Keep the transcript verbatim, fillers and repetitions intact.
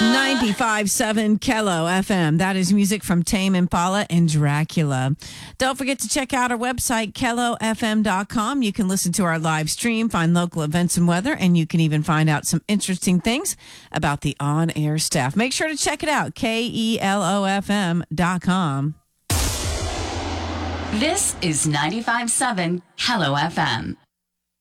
ninety-five point seven Kello F M. That is music from Tame Impala and Dracula. Don't forget to check out our website, kello f m dot com. You can listen to our live stream, find local events and weather, and you can even find out some interesting things about the on-air staff. Make sure to check it out, K E L O F M dot com. This is ninety-five point seven Hello F M.